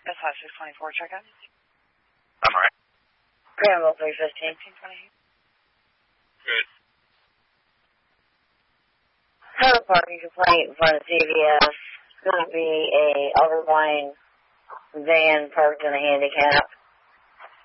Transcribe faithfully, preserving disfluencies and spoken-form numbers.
That's five six twenty-four, check in. I'm alright. Granville three fifteen. Good. Have a parking complaint in front of C V S. It's going to be a overwhelming van parked in a handicap.